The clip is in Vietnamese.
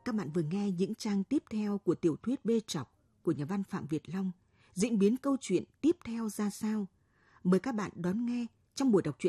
Các bạn vừa nghe những trang tiếp theo của tiểu thuyết Bê Trọc của nhà văn Phạm Việt Long. Diễn biến câu chuyện tiếp theo ra sao? Mời các bạn đón nghe trong buổi đọc truyện